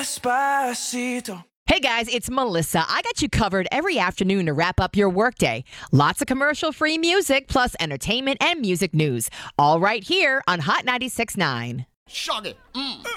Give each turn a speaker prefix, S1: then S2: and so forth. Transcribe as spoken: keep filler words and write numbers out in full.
S1: Despacito.
S2: Hey guys, it's Melissa. I got you covered every afternoon to wrap up your workday. Lots of commercial-free music, plus entertainment and music news. All right here on Hot ninety-six point nine.
S3: Shug it. Mm.